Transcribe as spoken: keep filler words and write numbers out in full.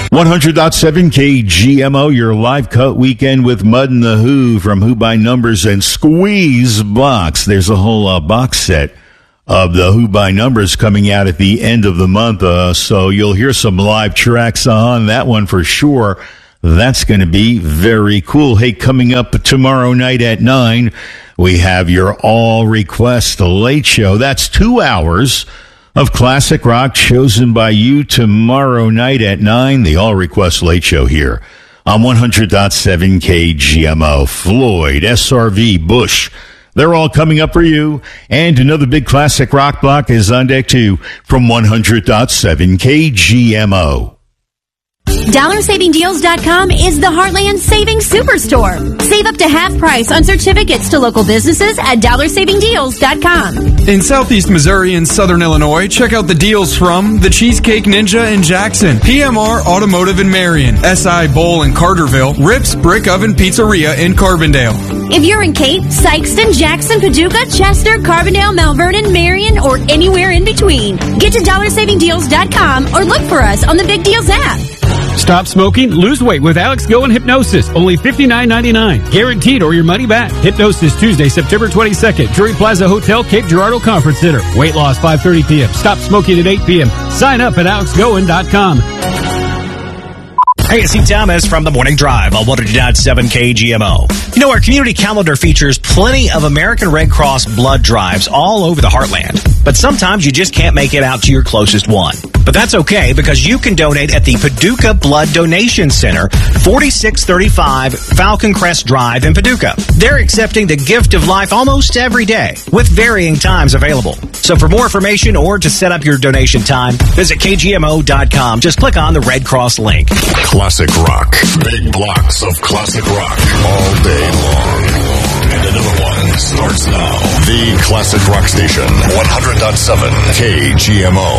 one hundred point seven K G M O, your live cut weekend with Mud and the Who from Who by Numbers and Squeeze Box. There's a whole uh, box set of the Who by Numbers coming out at the end of the month, uh, so you'll hear some live tracks on that one for sure. That's going to be very cool. Hey, coming up tomorrow night at nine, we have your All Request Late Show. That's two hours of classic rock chosen by you tomorrow night at nine. The All Request Late Show here on one hundred point seven K G M O. Floyd, S R V, Bush, they're all coming up for you. And another big classic rock block is on deck too from one hundred point seven K G M O. Dollar Saving Deals dot com is the Heartland Savings Superstore. Save up to half price on certificates to local businesses at Dollar Saving Deals dot com. In Southeast Missouri and Southern Illinois, check out the deals from the Cheesecake Ninja in Jackson, P M R Automotive in Marion, S I Bowl in Carterville, Rips Brick Oven Pizzeria in Carbondale. If you're in Cape, Sykeston, Jackson, Paducah, Chester, Carbondale, Mount Vernon, Marion, or anywhere in between, get to Dollar Saving Deals dot com or look for us on the Big Deals app. Stop smoking, lose weight with Alex Go and Hypnosis. Only fifty-nine ninety-nine. Guaranteed or your money back. Hypnosis Tuesday, September twenty-second. Drury Plaza Hotel, Cape Girardeau Conference Center. Weight loss five thirty p.m. Stop smoking at eight p.m. Sign up at alex goen dot com. Hey, it's Steve Thomas from The Morning Drive on one hundred point seven K G M O. You know, our community calendar features plenty of American Red Cross blood drives all over the heartland. But sometimes you just can't make it out to your closest one. But that's okay, because you can donate at the Paducah Blood Donation Center, forty-six thirty-five Falcon Crest Drive in Paducah. They're accepting the gift of life almost every day, with varying times available. So for more information or to set up your donation time, visit K G M O dot com. Just click on the Red Cross link. Classic rock. Big blocks of classic rock all day long. And another one starts now. The Classic Rock Station, one hundred point seven K G M O.